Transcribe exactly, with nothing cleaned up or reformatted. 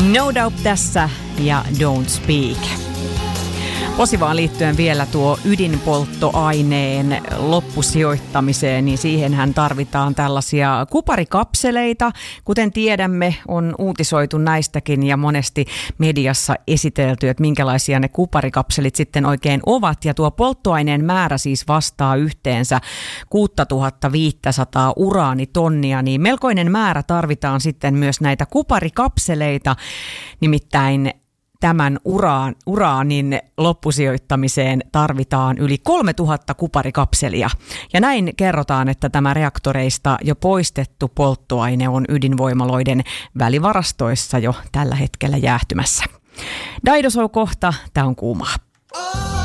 No Doubt tässä ja Don't Speak. Posivaan liittyen vielä tuo ydinpolttoaineen loppusijoittamiseen, niin siihenhän tarvitaan tällaisia kuparikapseleita. Kuten tiedämme, on uutisoitu näistäkin ja monesti mediassa esitelty, että minkälaisia ne kuparikapselit sitten oikein ovat. Ja tuo polttoaineen määrä siis vastaa yhteensä kuusituhattaviisisataa uraanitonnia, niin melkoinen määrä tarvitaan sitten myös näitä kuparikapseleita, nimittäin tämän uraan, uraanin loppusijoittamiseen tarvitaan yli kolmetuhatta kuparikapselia. Ja näin kerrotaan, että tämä reaktoreista jo poistettu polttoaine on ydinvoimaloiden välivarastoissa jo tällä hetkellä jäähtymässä. Daido Show kohta, tää on kuumaa.